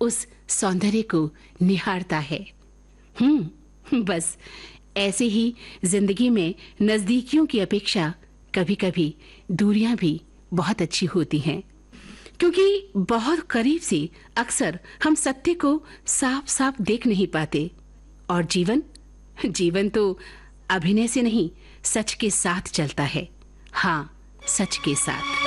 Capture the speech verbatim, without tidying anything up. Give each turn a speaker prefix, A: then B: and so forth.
A: उस सौंदर्य को निहारता है। हम्म बस ऐसे ही जिंदगी में नजदीकियों की अपेक्षा कभी-कभी दूरियां भी बहुत अच्छी होती हैं, क्योंकि बहुत करीब से अक्सर हम सत्य को साफ-साफ देख नहीं पाते। और जीवन जीवन तो अभिनय से नहीं, सच के साथ चलता है। हाँ, सच के साथ।